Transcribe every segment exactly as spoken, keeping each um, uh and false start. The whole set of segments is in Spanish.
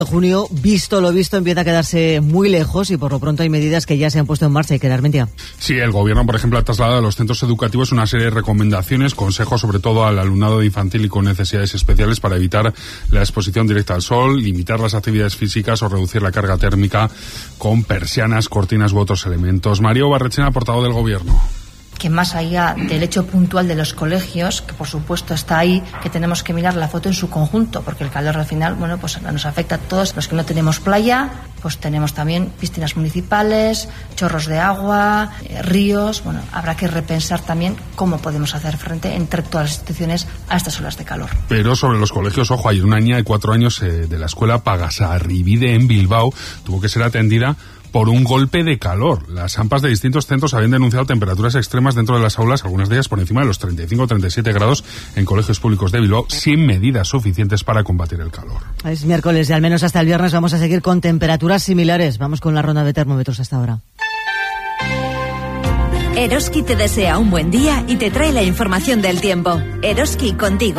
Junio, visto lo visto, empieza a quedarse muy lejos y por lo pronto hay medidas que ya se han puesto en marcha. Hay que dar mentira. Sí, el gobierno, por ejemplo, ha trasladado a los centros educativos una serie de recomendaciones, consejos sobre todo al alumnado de infantil y con necesidades especiales para evitar la exposición directa al sol, limitar las actividades físicas o reducir la carga térmica con persianas, cortinas u otros elementos. Mario Barrechena, portavoz del gobierno. Que más allá del hecho puntual de los colegios, que por supuesto está ahí, que tenemos que mirar la foto en su conjunto, porque el calor al final, bueno, pues nos afecta a todos. Los que no tenemos playa, pues tenemos también piscinas municipales, chorros de agua, eh, ríos. Bueno, habrá que repensar también cómo podemos hacer frente entre todas las instituciones a estas olas de calor. Pero sobre los colegios, ojo, hay una niña de cuatro años eh, de la escuela Pagasarribide en Bilbao, tuvo que ser atendida por un golpe de calor. Las AMPAs de distintos centros habían denunciado temperaturas extremas dentro de las aulas, algunas de ellas por encima de los treinta y cinco o treinta y siete grados en colegios públicos de Bilbao, sin medidas suficientes para combatir el calor. Es miércoles y al menos hasta el viernes vamos a seguir con temperaturas similares. Vamos con la ronda de termómetros hasta ahora. Eroski te desea un buen día y te trae la información del tiempo. Eroski, contigo.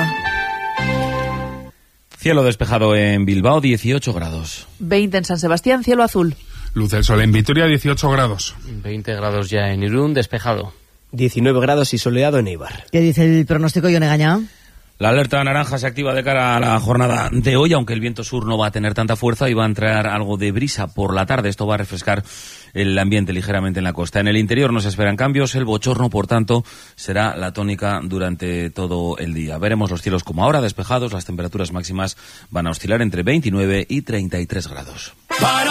Cielo despejado en Bilbao, dieciocho grados. veinte en San Sebastián, cielo azul. Luz del sol en Vitoria, dieciocho grados. veinte grados ya en Irún, despejado. diecinueve grados y soleado en Eibar. ¿Qué dice el pronóstico, Ione Gañá? La alerta naranja se activa de cara a la jornada de hoy, aunque el viento sur no va a tener tanta fuerza y va a entrar algo de brisa por la tarde. Esto va a refrescar el ambiente ligeramente en la costa. En el interior no se esperan cambios. El bochorno, por tanto, será la tónica durante todo el día. Veremos los cielos como ahora, despejados. Las temperaturas máximas van a oscilar entre veintinueve y treinta y tres grados. Para